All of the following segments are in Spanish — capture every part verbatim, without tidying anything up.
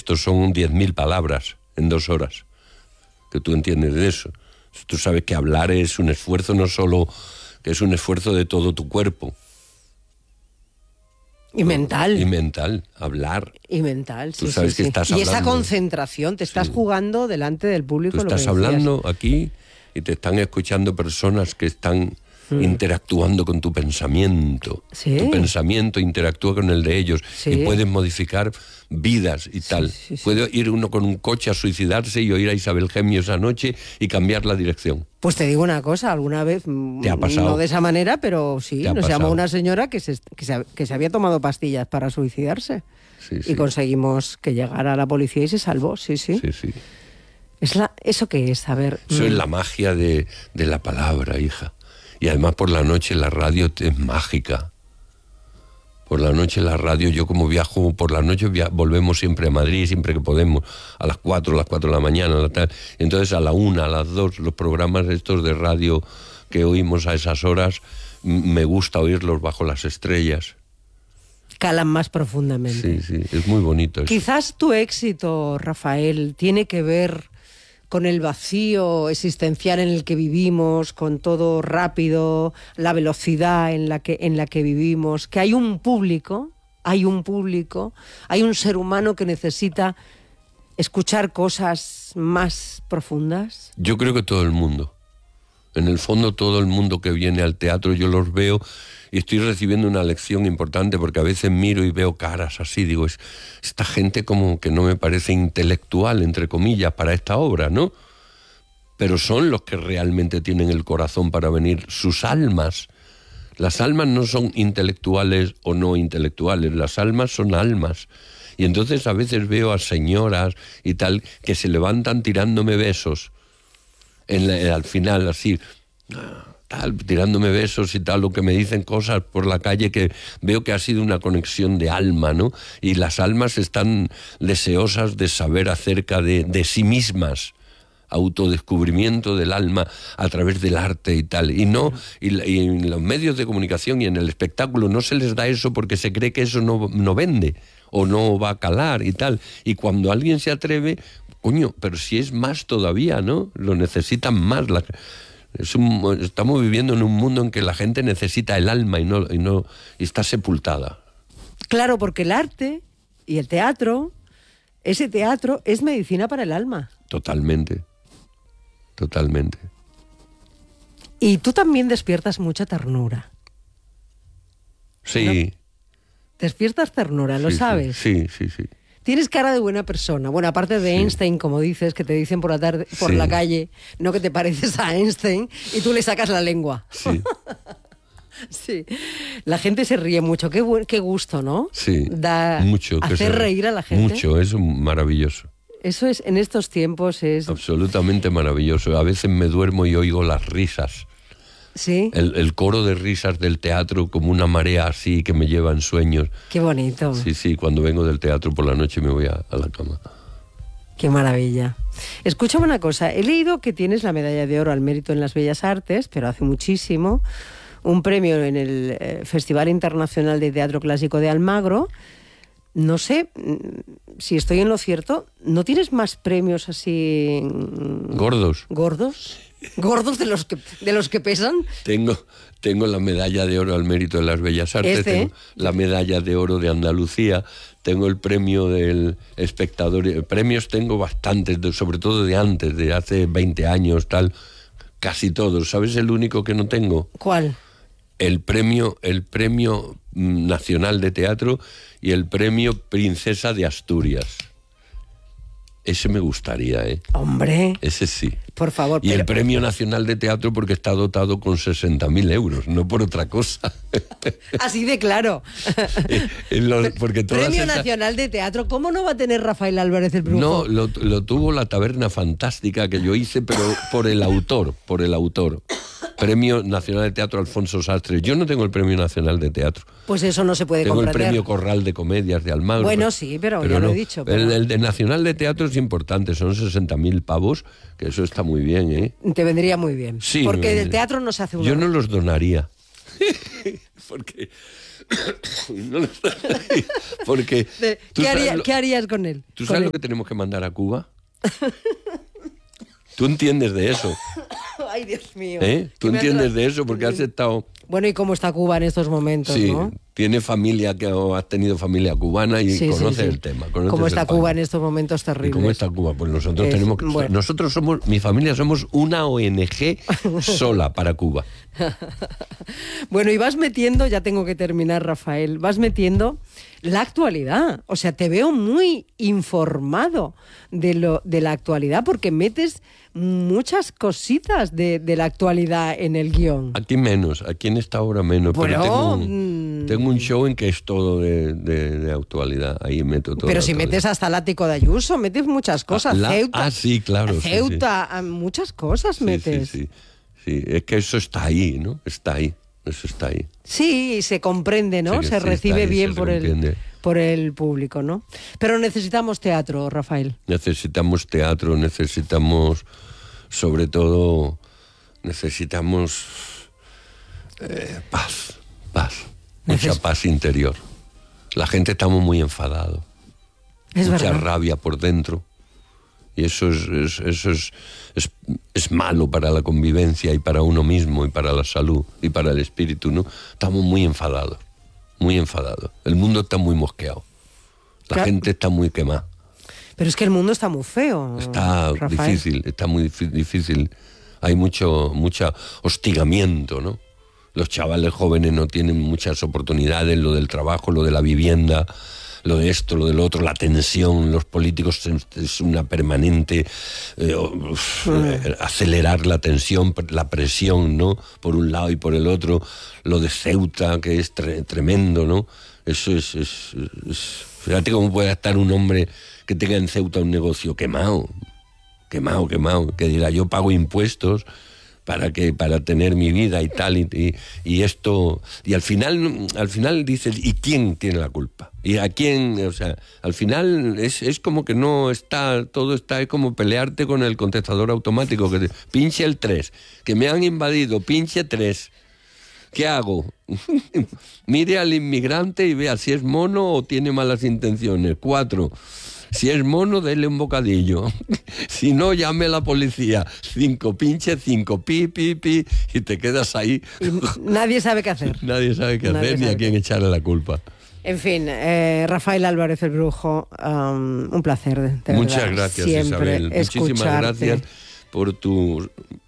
texto son diez mil palabras en dos horas. Que tú entiendes de eso. Tú sabes que hablar es un esfuerzo, no solo que es un esfuerzo de todo tu cuerpo. Y mental. Y mental, hablar. Y mental, sí, Tú sabes sí, que sí. estás Y hablando. esa concentración, te estás Sí. jugando delante del público. Tú lo que estás decías. hablando aquí y te están escuchando personas que están mm. interactuando con tu pensamiento. ¿Sí? Tu pensamiento interactúa con el de ellos. Sí. Y puedes modificar vidas y sí, tal. Sí, sí. Puede ir uno con un coche a suicidarse y oír a Isabel Gemio esa noche y cambiar la dirección. Pues te digo una cosa, alguna vez, ¿Te ha pasado? No de esa manera, pero sí, ¿Te nos ha llamó pasado? una señora que se, que, se, que se había tomado pastillas para suicidarse. Sí, sí. Y conseguimos que llegara la policía y se salvó, sí, sí. Sí, sí. Es la, ¿Eso qué es? A ver. Eso mm. es la magia de, de la palabra, hija. Y además por la noche la radio es mágica. Por la noche la radio, yo como viajo por la noche, via- volvemos siempre a Madrid, siempre que podemos, a las cuatro, a las cuatro de la mañana, a la tal. Entonces a la una, a las dos, los programas estos de radio que oímos a esas horas, m- me gusta oírlos bajo las estrellas. Calan más profundamente. Sí, sí, es muy bonito eso. Quizás tu éxito, Rafael, tiene que ver con el vacío existencial en el que vivimos, con todo rápido, la velocidad en la que, en la que vivimos, que hay un público, hay un público, hay un ser humano que necesita escuchar cosas más profundas. Yo creo que todo el mundo. En el fondo todo el mundo que viene al teatro yo los veo y estoy recibiendo una lección importante porque a veces miro y veo caras así, digo, es, esta gente como que no me parece intelectual, entre comillas, para esta obra, ¿no? Pero son los que realmente tienen el corazón para venir, sus almas. Las almas no son intelectuales o no intelectuales, las almas son almas. Y entonces a veces veo a señoras y tal que se levantan tirándome besos. En la, al final, así, tal, tirándome besos y tal, o que me dicen cosas por la calle que veo que ha sido una conexión de alma, ¿no? Y las almas están deseosas de saber acerca de, de sí mismas, autodescubrimiento del alma a través del arte y tal. Y no, y, y en los medios de comunicación y en el espectáculo no se les da eso porque se cree que eso no, no vende o no va a calar y tal. Y cuando alguien se atreve, coño, pero si es más todavía, ¿no? Lo necesitan más. La, es un, estamos viviendo en un mundo en que la gente necesita el alma y no, y no y está sepultada. Claro, porque el arte y el teatro, ese teatro es medicina para el alma. Totalmente. Totalmente. Y tú también despiertas mucha ternura. Sí. ¿No? Despiertas ternura, ¿lo sí, sabes? Sí, sí, sí. Tienes cara de buena persona. Bueno, aparte de Sí. Einstein, como dices, que te dicen por la tarde, por Sí. la calle, no que te pareces a Einstein y tú le sacas la lengua. Sí. Sí. La gente se ríe mucho. Qué, buen, qué gusto, ¿no? Sí. Da mucho. que hacer se- reír a la gente. Mucho, es maravilloso. Eso es, en estos tiempos es... Absolutamente maravilloso. A veces me duermo y oigo las risas. Sí, El, el coro de risas del teatro como una marea así que me lleva en sueños. qué bonito. Sí, sí, cuando vengo del teatro por la noche me voy a, a la cama. Qué maravilla. Escúchame una cosa, he leído que tienes la medalla de oro al mérito en las Bellas Artes, pero hace muchísimo, un premio en el eh, Festival Internacional de Teatro Clásico de Almagro. No sé mm, si estoy en lo cierto, ¿no tienes más premios así mm, ¿Gordos? gordos? ¿Gordos de los que, de los que pesan? Tengo, tengo la medalla de oro al mérito de las Bellas Artes, Este. tengo la medalla de oro de Andalucía, tengo el premio del espectador. Premios tengo bastantes, de- sobre todo de antes, de hace veinte años, tal, casi todos. ¿Sabes el único que no tengo? ¿Cuál? El premio, el premio mm, Nacional de Teatro y el premio Princesa de Asturias. Ese me gustaría, ¿eh? Hombre, Ese sí. por favor. Y el pero- Premio Nacional de Teatro porque está dotado con sesenta mil euros, no por otra cosa. Así de claro. En los- porque todas Premio esas- Nacional de Teatro. ¿Cómo no va a tener Rafael Álvarez el Brujo? No, lo, lo tuvo la Taberna Fantástica que yo hice, pero por el autor, por el autor. Premio Nacional de Teatro Alfonso Sastre. Yo no tengo el Premio Nacional de Teatro. Pues eso no se puede Tengo el comprender. Premio Corral de Comedias de Almagro. Bueno, sí, pero ya lo he dicho, pero- El, el de Nacional de Teatro es importante, son sesenta mil pavos, que eso está muy bien, ¿eh? Te vendría muy bien. Sí, Porque me- del teatro no se hace un Yo horror. no los donaría. Porque... no lo sé. Porque... De, ¿qué, haría, lo, ¿Qué harías con él? ¿Tú sabes él? lo que tenemos que mandar a Cuba? ¿Tú entiendes de eso? Ay, Dios mío. ¿Eh? ¿Tú entiendes de eso? Porque has estado... Bueno, ¿y cómo está Cuba en estos momentos? Sí, ¿no? tiene familia, que o has tenido familia cubana y sí, conoces sí, sí. el tema. ¿Cómo está Cuba en estos momentos terribles? ¿Y cómo está Cuba? Pues nosotros es, tenemos que... bueno. Nosotros somos, mi familia somos una O N G sola para Cuba. Bueno, y vas metiendo, ya tengo que terminar, Rafael, vas metiendo la actualidad. O sea, te veo muy informado de, lo, de la actualidad porque metes muchas cositas de, de la actualidad en el guión. Aquí menos, aquí en esta hora menos. Bueno, pero tengo un, tengo un show en que es todo de, de, de actualidad. Ahí meto todo. Pero si metes hasta el ático de Ayuso, metes muchas cosas. La, Ceuta, ah, sí, claro. Ceuta, sí, sí. muchas cosas sí, metes. Sí, sí, sí. Es que eso está ahí, ¿no? Está ahí. Eso está ahí. Sí, se comprende, ¿no? Sí, se sí, recibe ahí, bien se por se el, por el público, ¿no? Pero necesitamos teatro, Rafael. Necesitamos teatro, necesitamos, sobre todo, necesitamos eh, paz, paz, mucha Neces- paz interior. La gente estamos muy enfadados, Es mucha verdad. rabia por dentro. Y eso es, es, eso es, es, es malo para la convivencia y para uno mismo y para la salud y para el espíritu, ¿no? Estamos muy enfadados, muy enfadados. El mundo está muy mosqueado. La Claro. gente está muy quemada. Pero es que el mundo está muy feo. Está Rafael. difícil, está muy difí- difícil. Hay mucho, mucho hostigamiento, ¿no? Los chavales jóvenes no tienen muchas oportunidades, lo del trabajo, lo de la vivienda, lo de esto, lo del otro, la tensión, los políticos es, es una permanente eh, uf, eh, acelerar la tensión, la presión, ¿no? Por un lado y por el otro, lo de Ceuta, que es tre- tremendo, ¿no? Eso es, es, es... Fíjate cómo puede estar un hombre que tenga en Ceuta un negocio quemado, quemado, quemado, que dirá, yo pago impuestos para que para tener mi vida y tal, y, y, y esto, y al final al final dices, ¿y quién tiene la culpa? ¿Y a quién? O sea, al final es, es como que no está, todo está, es como pelearte con el contestador automático, que te, pinche el tres, que me han invadido, pinche tres. ¿Qué hago? Mire al inmigrante y vea si es mono o tiene malas intenciones. Cuatro. Si es mono, dele un bocadillo. Si no, llame a la policía. Cinco, pinche cinco, pi, pi, pi. Y te quedas ahí. Y nadie sabe qué hacer. Nadie sabe qué Nadie hacer ni sabe a quién qué. echarle la culpa. En fin, eh, Rafael Álvarez el Brujo, um, un placer. De, de Muchas verdad, gracias, siempre Isabel. Muchísimas escucharte. gracias por tu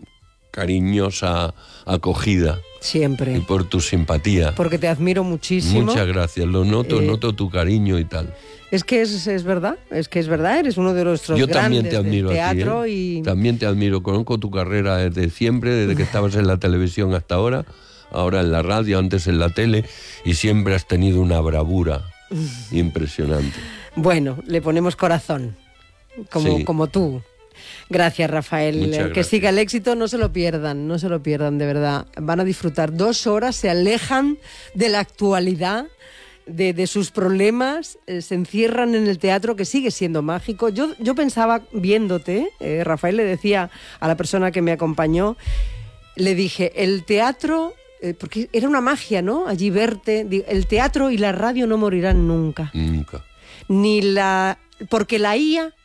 cariñosa acogida y Siempre. por tu simpatía. Porque te admiro muchísimo. Muchas gracias. Lo noto, Eh, noto tu cariño y tal. Es que es, es verdad, es que es verdad, eres uno de nuestros Yo grandes también te admiro del a ti, teatro ¿eh? y También te admiro. Conozco tu carrera desde siempre, desde que estabas en la televisión hasta ahora, ahora en la radio, antes en la tele, y siempre has tenido una bravura impresionante. bueno, le ponemos corazón, como, Sí. como tú. Gracias, Rafael. Muchas Que gracias. siga el éxito, no se lo pierdan, no se lo pierdan, de verdad. Van a disfrutar dos horas, se alejan de la actualidad, de, de sus problemas, eh, se encierran en el teatro, que sigue siendo mágico. Yo, yo pensaba, viéndote, eh, Rafael le decía a la persona que me acompañó, le dije, el teatro, eh, porque era una magia, ¿no? Allí verte, di- el teatro y la radio no morirán nunca. Nunca. Ni la... Porque la I A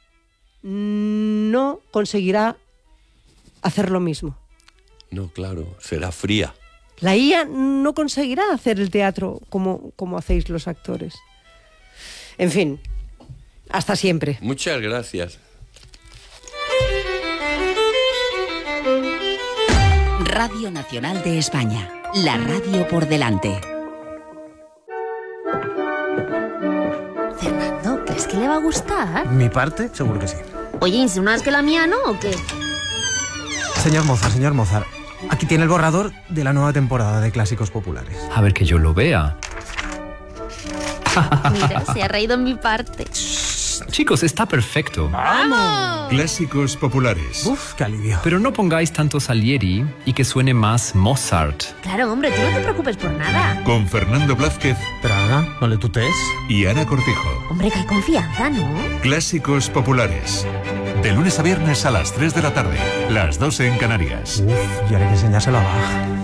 no conseguirá hacer lo mismo. No, claro, será fría. La I A no conseguirá hacer el teatro como, como hacéis los actores. En fin, hasta siempre. Muchas gracias. Radio Nacional de España. La radio por delante. Fernando, ¿crees que le va a gustar? Mi parte, seguro que sí. Oye, ¿insinúas que la mía no o qué? Señor Mozart, señor Mozart, aquí tiene el borrador de la nueva temporada de Clásicos Populares. A ver que yo lo vea. Mira, se ha reído en mi parte. Chicos, está perfecto. ¡Vamos! Clásicos populares. Uf, qué alivio. Pero no pongáis tanto Salieri y que suene más Mozart. Claro, hombre, tú no te preocupes por nada. Con Fernando Blázquez Pero Ana, no le tutees. y Ana Cortijo. Hombre, que hay confianza, ¿no? Clásicos populares. De lunes a viernes a las tres de la tarde. Las doce en Canarias. Uf, y ahora hay que enseñárselo a Bach.